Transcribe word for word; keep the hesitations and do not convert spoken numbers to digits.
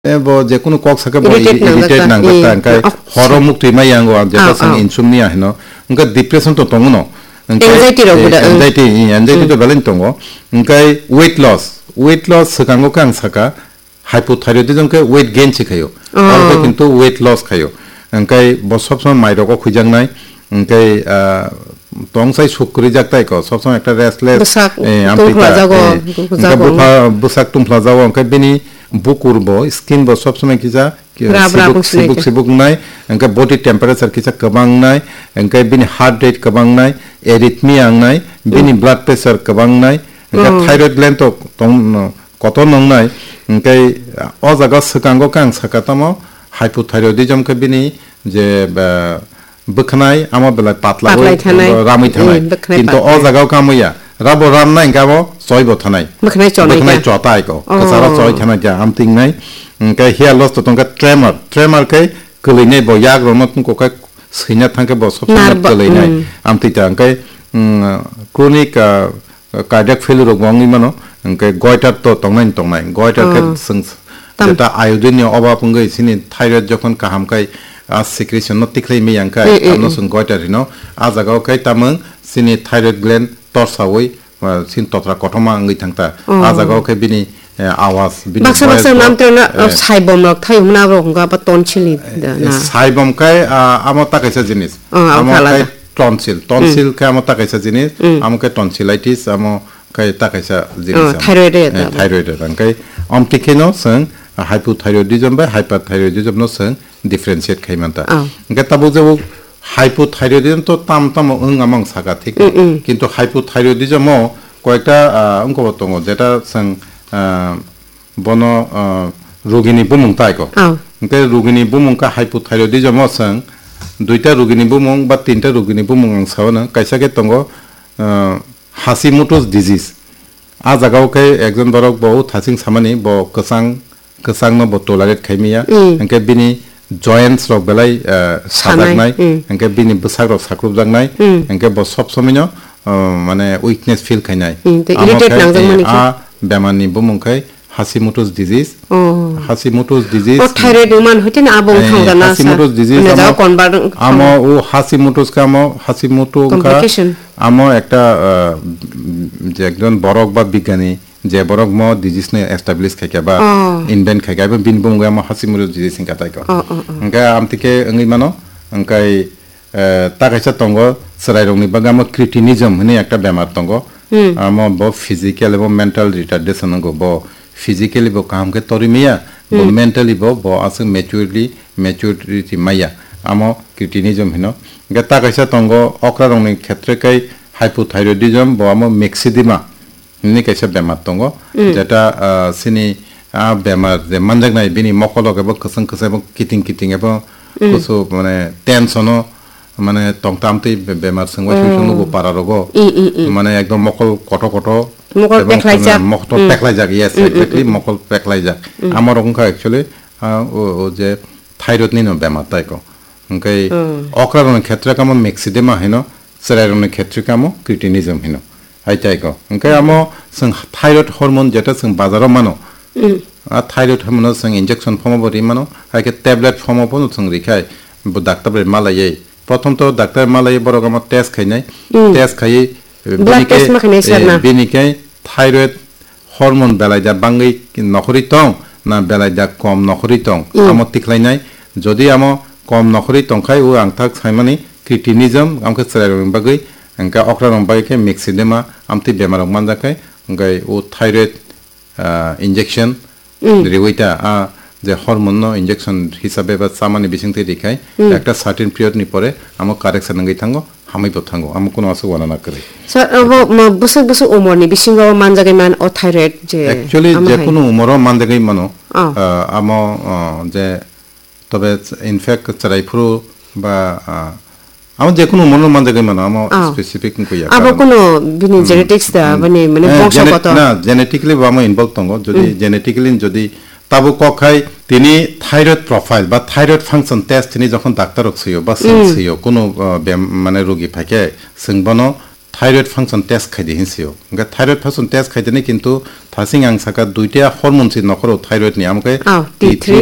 bo je kuno kok saka bo irritate nang ta kai horo mukti mai yango an jeta sang insomnia hino unka depression to tongono anxiety ro guda anxiety anxiety to balen tongo unkai weight loss weight loss sakango kang saka hypothyroidism ke weight gain chikayo or kintu weight loss khayo unkai bo sob som mai ro ko khujang nai unkai tongsai sukri jaktai ko sob som ekta restless e ampita unka bufa busak tum plaza wo unkai bini bukurbo skin bo sob somay kisa sibuk sibuk sibuk nai unka body temperature kisa kabang nai unka bini heart rate kabang nai arrhythmia ang nai bini blood pressure kabang nai unka thyroid gland to tong koto nong nai unka o jaga sakango kang sakatamo hypothyroidism ka bini je bukhnai ama bela patla hoi ramai thanai kinto o jaga kamuya rabo ram nai gabo soibo thanai bukhnai chonai bukhnai chotai ko kasara choi thana ja amting nai ka hair loss to tongka tremor tremor kai kuline bo yak ro mat ko ka sina thangke bo sob sob kuline amti ta kai chronic cardiac failure ro gongi mano kai goiter to tongnai tongnai goiter ke sing jeta iodine oba pungai sini thyroid jokon kaham kai a secretion no tiklei me yang kai amno sung goiter no a jaga kai tamang sini thyroid gland torsawoi sin totra kotoma ngai thangta a jaga kai bini awas bini baksa baksa nam tena saibom lok thai humna ro nga pa tonsil na saibom kai amo ta kaisa jinis amo kai tonsil tonsil kai amo ta kaisa jinis amo kai tonsillitis amo kai ta kaisa jinis thyroid thyroid ang kai am tikeno sang hypothyroidism ba hyperthyroidism no sang differentiate khai manta nga tabu jo hypothyroidism to tam tam ung amang saga thik kintu hypothyroidism mo koekta ungko botongo jeta sang bono rogini bumung tai ko nke rogini bumung ka hypothyroidism mo sang duita rogini bumung ba tinta rogini bumung ang sawana kaisa ke tongo Hashimoto's disease a jagao kai ekjon borok bo thasing samani bo kasang kasang no bo tolerate khaimiya enke bini joints rok belai sadak nai enke bini busak rok sakrup jak nai enke bo sob somino mane weakness feel khainai irritate nang jang mani a bemani bumung kai Hashimoto's disease Hashimoto's disease o thyroid man hote na abong thangda na Hashimoto's disease amo o Hashimoto's ka amo Hashimoto ka amo ekta je ekjon borok ba bigyani je borok mo disease ne establish khai ba invent khai ba bin bum ga mo Hashimoto's disease sing katai ko nga amtike ngi mano ngai ta kaisa tongo sarai rongni baga mo cretinism hne ekta bemar tongo amo bo physical এবং mental retardation go bo physically bo kam ke torimiya bo mentally bo bo as maturely maturity maya amo cretinism hino gata kaisa tongo okra rongni khetre kai hypothyroidism bo amo myxedema ni kaisa bemar tongo jeta sini a bemar je manjak nai bini mokolok ebo khasang khasai bo kiting kiting ebo kuso mane tension মানে tongtamti bemar sangwa shunu go pararogo মানে একদম মকল কট কট মকল পেকলাই যাক মকল পেকলাই যাক yes exactly মকল পেকলাই যাক আমার রকমকা actually ও যে thyroid নিনো বেমার তাই কো ওকে অক্রারণ ক্ষেত্রে কাম মেক্সিডেমা হেনো সেরারণ ক্ষেত্রে কাম ক্রিটিনিজম হেনো আইতাই কো ওকে আমো সং থাইরয়েড হরমোন যেটা সং বাজারো মানো আ thyroid hormone song injection form বরি মানো আইকে ট্যাবলেট ফর্ম বনো সং রিখাই ডাক্তার মালাইয়ে প্রথম তো ডাক্তার মালাই বড় আমার টেস্ট খাই নাই টেস্ট খাই বিনিকে থাইরয়েড হরমোন বেলাই যা বাঙ্গি নখরি টং না বেলাই যা কম নখরি টং আমার তিখলাই নাই যদি আম কম নখরি টং খাই ও আংথাক সাইমানি ক্রিটিনিজম আমকে সেরারং বাগৈ আংকা অক্রারং বাগৈকে মেক্সিডেমা আমতি বেমারং মানজাখাই আংগাই ও থাইরয়েড ইনজেকশন রিওইটা আ যে হরমোন ইনজেকশন হিসাবে বা সামানি বিসিংতে দেখাই একটা সার্টেন পিরিয়ড নি পরে আমো কারেকশন নঙ্গই থাঙ্গো হামাইবো থাঙ্গো আমো কোনো আসো ওয়ানা না করে স্যার বসক বসক উমরনি বিসিংগো মানজাগাই মান ও থাইরয়েড যে অ্যাকচুয়ালি যে কোনো উমর মানজাগাই মানো আমো যে তবে ইনফ্যাক্ট চারাইফুরু বা আমো যে কোনো উমর মানজাগাই মানো আমো স্পেসিফিক কইয়া আবো কোনো বিনি জেনেটিক্স দা মানে মানে বংশগত না জেনেটিক্যালি আমো ইনভলভ তঙ্গো যদি জেনেটিক্যালি যদি তাবু কখাই তিনি থাইরয়েড প্রোফাইল বা থাইরয়েড ফাংশন টেস্ট তিনি যখন ডাক্তারক সইও বা সইও কোনো মানে রোগী ফাকে সিংবনো থাইরয়েড ফাংশন টেস্ট খাইদে হিনসিও গা থাইরয়েড ফাংশন টেস্ট খাইদে কিন্তু থাসিং আং সাকা দুইটা হরমোন সি নখরো থাইরয়েড নি আমকে টি থ্রি